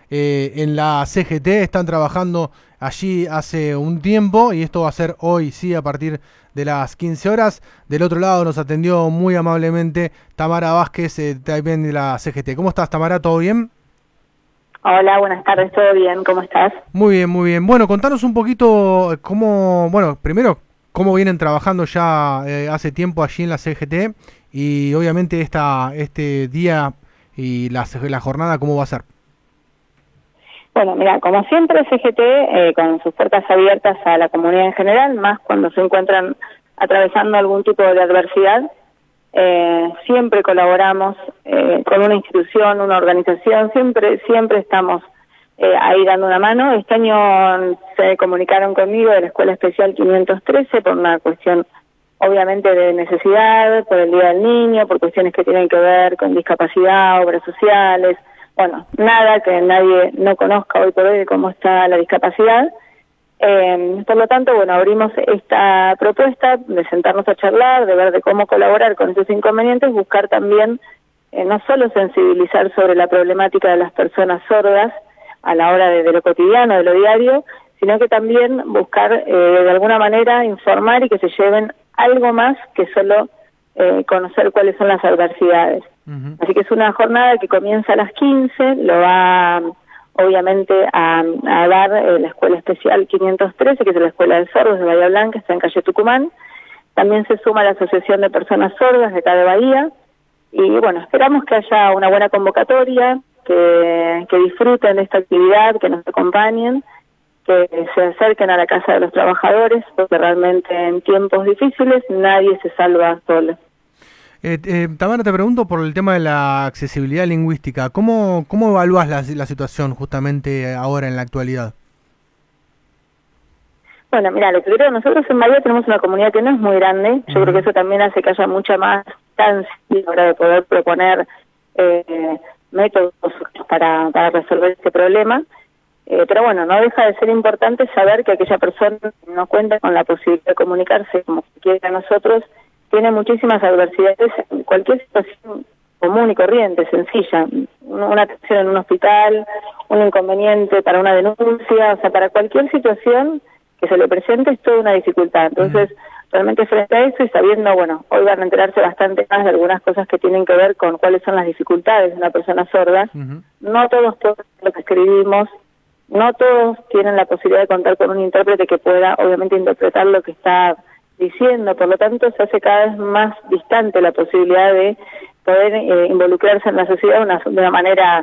en la CGT, están trabajando allí hace un tiempo y esto va a ser hoy, sí, a partir de las 15 horas. Del otro lado nos atendió muy amablemente Tamara Vázquez, también de la CGT. ¿Cómo estás, Tamara? ¿Todo bien? Hola, buenas tardes, ¿todo bien? ¿Cómo estás? Muy bien, muy bien. Bueno, contanos un poquito cómo, bueno, primero, cómo vienen trabajando ya hace tiempo allí en la CGT y obviamente este día y la jornada, ¿cómo va a ser? Bueno, mira, como siempre CGT, con sus puertas abiertas a la comunidad en general, más cuando se encuentran atravesando algún tipo de adversidad, siempre colaboramos con una institución, una organización, siempre estamos ahí dando una mano. Este año se comunicaron conmigo de la Escuela Especial 513 por una cuestión obviamente de necesidad, por el Día del Niño, por cuestiones que tienen que ver con discapacidad, obras sociales, bueno, nada que nadie no conozca hoy por hoy de cómo está la discapacidad. Por lo tanto, bueno, abrimos esta propuesta de sentarnos a charlar, de ver de cómo colaborar con esos inconvenientes, buscar también no solo sensibilizar sobre la problemática de las personas sordas a la hora de lo cotidiano, de lo diario, sino que también buscar de alguna manera informar y que se lleven algo más que solo conocer cuáles son las adversidades. Así que es una jornada que comienza a las 15, lo va obviamente a dar la Escuela Especial 513, que es la Escuela de Sordos de Bahía Blanca, está en calle Tucumán. También se suma la Asociación de Personas Sordas de acá de Bahía. Y bueno, esperamos que haya una buena convocatoria, que disfruten de esta actividad, que nos acompañen, que se acerquen a la Casa de los Trabajadores, porque realmente en tiempos difíciles nadie se salva solo. Tamara, te pregunto por el tema de la accesibilidad lingüística. ¿Cómo evalúas la situación justamente ahora en la actualidad? Bueno, mira, lo que creo, nosotros en Bahía tenemos una comunidad que no es muy grande. Yo creo que eso también hace que haya mucha más distancia a la hora de poder proponer métodos para resolver este problema. Pero bueno, no deja de ser importante saber que aquella persona que no cuenta con la posibilidad de comunicarse como quiera nosotros, tiene muchísimas adversidades en cualquier situación común y corriente, sencilla. Una atención en un hospital, un inconveniente para una denuncia, o sea, para cualquier situación que se le presente es toda una dificultad. Entonces, realmente frente a eso y sabiendo, bueno, hoy van a enterarse bastante más de algunas cosas que tienen que ver con cuáles son las dificultades de una persona sorda. No todos lo que escribimos, no todos tienen la posibilidad de contar con un intérprete que pueda, obviamente, interpretar lo que está diciendo. Por lo tanto, se hace cada vez más distante la posibilidad de poder involucrarse en la sociedad de una manera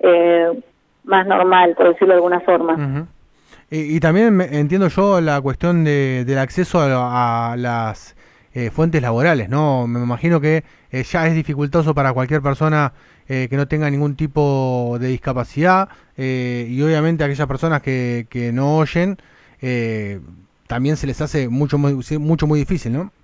más normal, por decirlo de alguna forma. Y también entiendo yo la cuestión del acceso a las fuentes laborales, ¿no? Me imagino que ya es dificultoso para cualquier persona que no tenga ningún tipo de discapacidad y obviamente a aquellas personas que no oyen también se les hace mucho muy difícil, ¿no?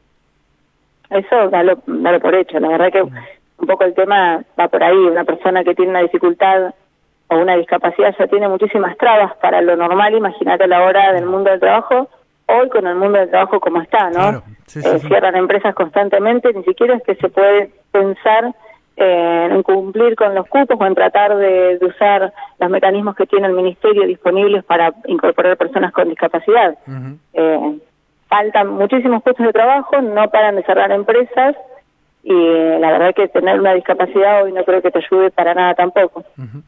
Eso dalo por hecho. La verdad que un poco el tema va por ahí. Una persona que tiene una dificultad o una discapacidad ya tiene muchísimas trabas para lo normal. Imagínate a la hora del mundo del trabajo, hoy con el mundo del trabajo como está, ¿no? Claro. Sí. Cierran empresas constantemente, ni siquiera es que se puede pensar en cumplir con los cupos o en tratar de usar los mecanismos que tiene el Ministerio disponibles para incorporar personas con discapacidad. Faltan muchísimos puestos de trabajo, no paran de cerrar empresas y la verdad que tener una discapacidad hoy no creo que te ayude para nada tampoco.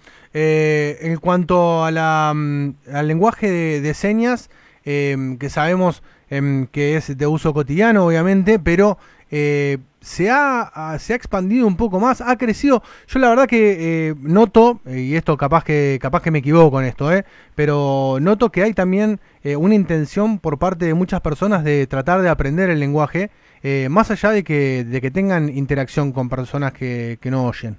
En cuanto a al lenguaje de señas, que sabemos que es de uso cotidiano, obviamente, pero se ha expandido un poco más, ha crecido. Yo la verdad que noto, y esto capaz que me equivoco en esto, pero noto que hay también una intención por parte de muchas personas de tratar de aprender el lenguaje, más allá de que tengan interacción con personas que no oyen.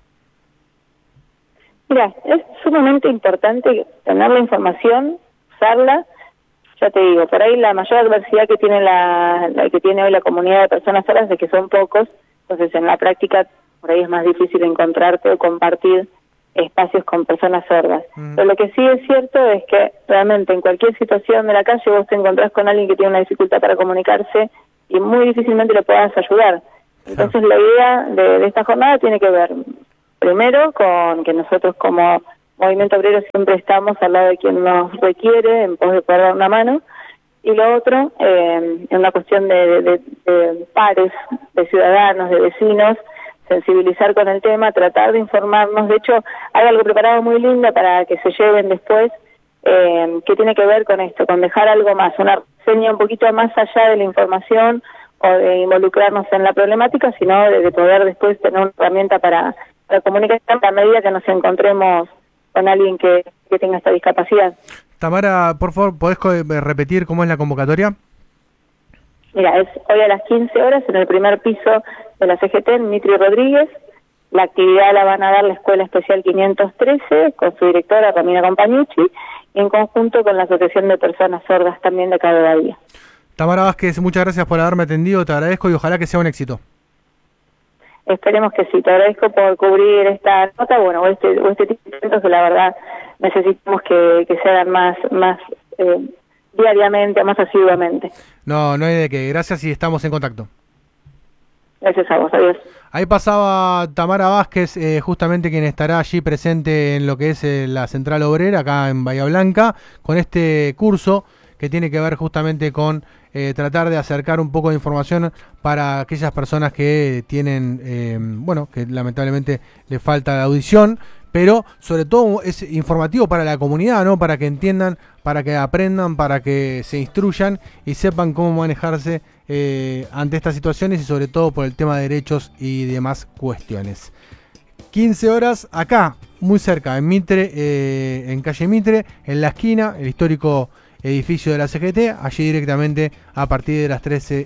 Mira, es sumamente importante tener la información, usarla. Ya te digo, por ahí la mayor adversidad que tiene que tiene hoy la comunidad de personas sordas es que son pocos, entonces en la práctica por ahí es más difícil encontrarte o compartir espacios con personas sordas. Pero lo que sí es cierto es que realmente en cualquier situación de la calle vos te encontrás con alguien que tiene una dificultad para comunicarse y muy difícilmente le puedas ayudar. Entonces la idea de esta jornada tiene que ver primero con que nosotros como Movimiento Obrero siempre estamos al lado de quien nos requiere, en pos de poder dar una mano. Y lo otro, en una cuestión de pares, de ciudadanos, de vecinos, sensibilizar con el tema, tratar de informarnos. De hecho, hay algo preparado muy lindo para que se lleven después, que tiene que ver con esto, con dejar algo más, una reseña un poquito más allá de la información o de involucrarnos en la problemática, sino de poder después tener una herramienta para comunicar a medida que nos encontremos con alguien que tenga esta discapacidad. Tamara, por favor, ¿podés repetir cómo es la convocatoria? Mira, es hoy a las 15 horas en el primer piso de la CGT, en Mitri Rodríguez. La actividad la van a dar la Escuela Especial 513, con su directora Ramina Compañucci, y en conjunto con la Asociación de Personas Sordas también de acá de Bahía. Tamara Vázquez, muchas gracias por haberme atendido, te agradezco y ojalá que sea un éxito. Esperemos que sí, te agradezco por cubrir esta nota, bueno, o este tipo de eventos que la verdad necesitamos que se hagan más diariamente, más asiduamente. No hay de qué, gracias y estamos en contacto. Gracias a vos, adiós. Ahí pasaba Tamara Vázquez, justamente quien estará allí presente en lo que es la Central Obrera, acá en Bahía Blanca, con este curso que tiene que ver justamente con tratar de acercar un poco de información para aquellas personas que tienen, que lamentablemente le falta la audición, pero sobre todo es informativo para la comunidad, ¿no? Para que entiendan, para que aprendan, para que se instruyan y sepan cómo manejarse ante estas situaciones y sobre todo por el tema de derechos y demás cuestiones. 15 horas acá, muy cerca, en Mitre, en calle Mitre, en la esquina, el histórico edificio de la CGT, allí directamente a partir de las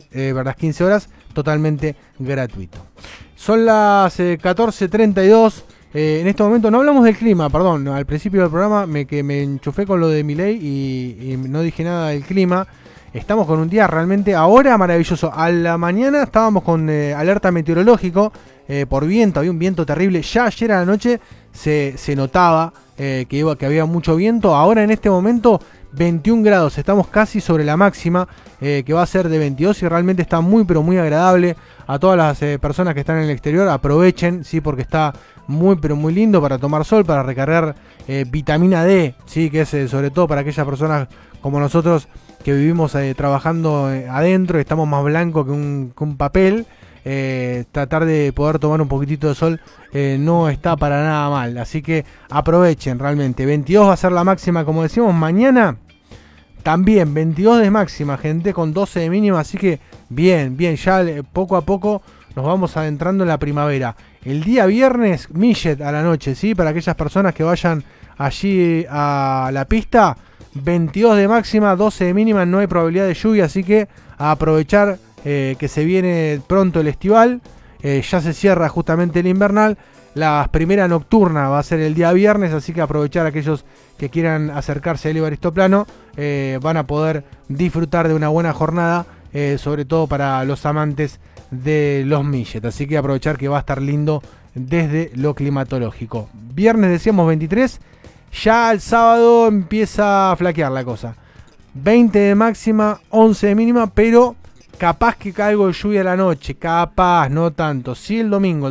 15 horas, totalmente gratuito. Son las 14:32. En este momento no hablamos del clima, perdón, al principio del programa me enchufé con lo de Milei y no dije nada del clima. Estamos con un día realmente ahora maravilloso. A la mañana estábamos con alerta meteorológico por viento, había un viento terrible. Ya ayer a la noche se notaba que había mucho viento. Ahora en este momento 21 grados, estamos casi sobre la máxima que va a ser de 22 y realmente está muy pero muy agradable. A todas las personas que están en el exterior aprovechen, sí, porque está muy pero muy lindo para tomar sol, para recargar vitamina D, sí, que es sobre todo para aquellas personas como nosotros que vivimos trabajando adentro, estamos más blancos que un papel. Tratar de poder tomar un poquitito de sol no está para nada mal, así que aprovechen realmente. 22 va a ser la máxima, como decimos, mañana también 22 de máxima, gente, con 12 de mínima, así que bien, ya poco a poco nos vamos adentrando en la primavera. El día viernes, millet a la noche, ¿sí? Para aquellas personas que vayan allí a la pista, 22 de máxima, 12 de mínima, no hay probabilidad de lluvia, así que a aprovechar que se viene pronto el estival, ya se cierra justamente el invernal. La primera nocturna va a ser el día viernes, así que aprovechar aquellos que quieran acercarse al Evaristoplano, van a poder disfrutar de una buena jornada, sobre todo para los amantes de los millet, así que aprovechar que va a estar lindo desde lo climatológico. Viernes decíamos 23, ya el sábado empieza a flaquear la cosa, 20 de máxima, 11 de mínima, pero capaz que caiga algo de lluvia a la noche, capaz, no tanto. Sí, el domingo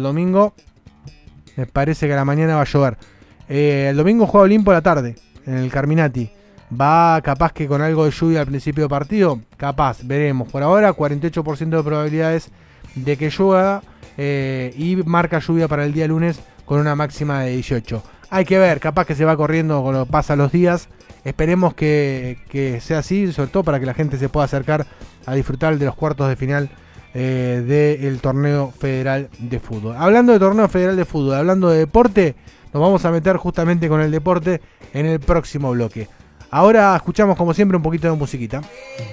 me parece que a la mañana va a llover. El domingo juega Olimpo a la tarde, en el Carminati. Va capaz que con algo de lluvia al principio del partido, capaz, veremos. Por ahora 48% de probabilidades de que llueva y marca lluvia para el día lunes con una máxima de 18. Hay que ver, capaz que se va corriendo cuando pasan los días. Esperemos que sea así, sobre todo para que la gente se pueda acercar a disfrutar de los cuartos de final del torneo federal de fútbol. Hablando de torneo federal de fútbol, hablando de deporte, nos vamos a meter justamente con el deporte en el próximo bloque. Ahora escuchamos como siempre un poquito de musiquita.